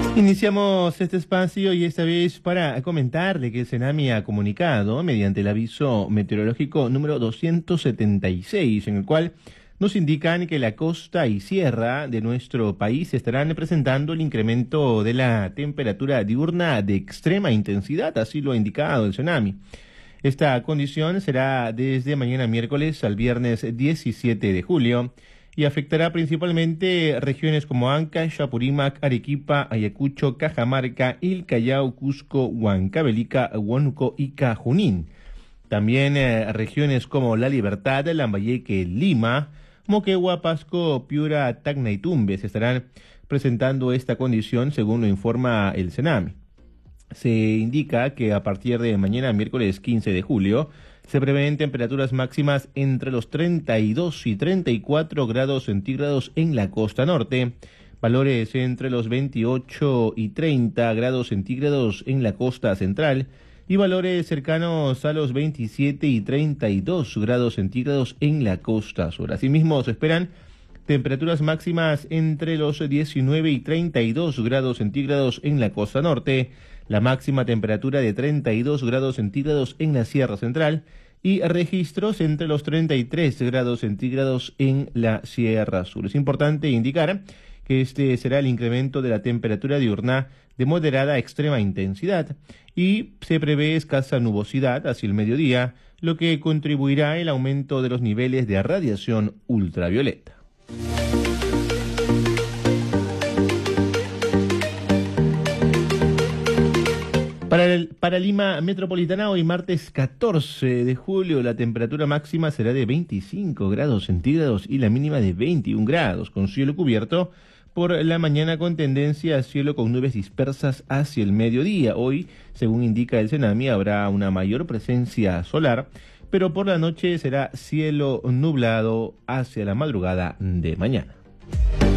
Iniciamos este espacio y esta vez para comentarle que el Senami ha comunicado mediante el aviso meteorológico número 276, en el cual nos indican que la costa y sierra de nuestro país estarán presentando el incremento de la temperatura diurna de extrema intensidad, así lo ha indicado el Senami. Esta condición será desde mañana miércoles al viernes 17 de julio y afectará principalmente regiones como Ancash, Apurímac, Arequipa, Ayacucho, Cajamarca, El Callao, Cusco, Huancavelica, Huánuco y Junín. También regiones como La Libertad, Lambayeque, Lima, Moquegua, Pasco, Piura, Tacna y Tumbes estarán presentando esta condición según lo informa el Senami. Se indica que a partir de mañana miércoles 15 de julio se prevén temperaturas máximas entre los 32 y 34 grados centígrados en la costa norte, valores entre los 28 y 30 grados centígrados en la costa central y valores cercanos a los 27 y 32 grados centígrados en la costa sur. Asimismo, se esperan temperaturas máximas entre los 19 y 32 grados centígrados en la costa norte, la máxima temperatura de 32 grados centígrados en la Sierra Central y registros entre los 33 grados centígrados en la Sierra Sur. Es importante indicar que este será el incremento de la temperatura diurna de moderada a extrema intensidad y se prevé escasa nubosidad hacia el mediodía, lo que contribuirá al aumento de los niveles de radiación ultravioleta. Para Lima Metropolitana, hoy martes 14 de julio, la temperatura máxima será de 25 grados centígrados y la mínima de 21 grados, con cielo cubierto por la mañana con tendencia a cielo con nubes dispersas hacia el mediodía. Hoy, según indica el Senami, habrá una mayor presencia solar, pero por la noche será cielo nublado hacia la madrugada de mañana.